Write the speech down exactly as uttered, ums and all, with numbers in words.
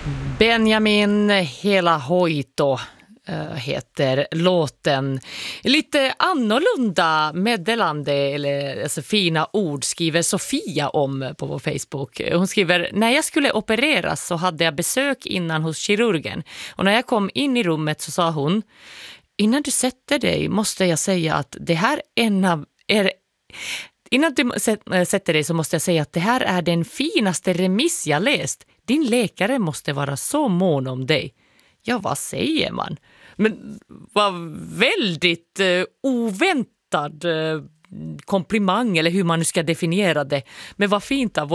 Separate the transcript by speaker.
Speaker 1: Benjamin Hela Hoito äh, heter låten. Lite annorlunda meddelande eller alltså, fina ord skriver Sofia om på vår Facebook. Hon skriver: när jag skulle opereras så hade jag besök innan hos kirurgen. Och när jag kom in i rummet så sa hon: innan du sätter dig måste jag säga att det här en av er Innan du sätter dig så måste jag säga att det här är den finaste remiss jag läst. Din läkare måste vara så mån om dig. Ja, vad säger man? Men vad väldigt uh, oväntad uh, komplimang eller hur man nu ska definiera det. Men vad fint av